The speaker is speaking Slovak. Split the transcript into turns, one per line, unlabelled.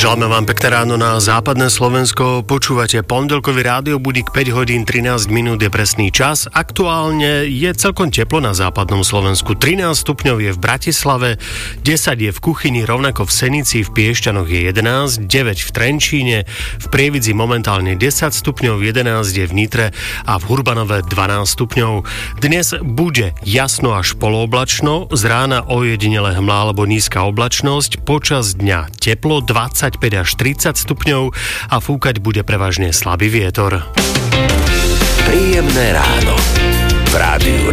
Želáme vám pekné ráno na západné Slovensko. Počúvate pondelkový rádiobudík, 5 hodín 13 minút je presný čas. Aktuálne je celkom teplo na západnom Slovensku. 13 stupňov je v Bratislave, 10 je v Kuchyni, rovnako v Senici, v Piešťanoch je 11, 9 v Trenčíne, v Prievidzi momentálne 10 stupňov, 11 je v Nitre a v Hurbanove 12 stupňov. Dnes bude jasno až polooblačno, z rána ojedinele hmla alebo nízka oblačnosť, počas dňa teplo 25 až 30 stupňov a fúkať bude prevažne slabý vietor.
Príjemné ráno v rádiu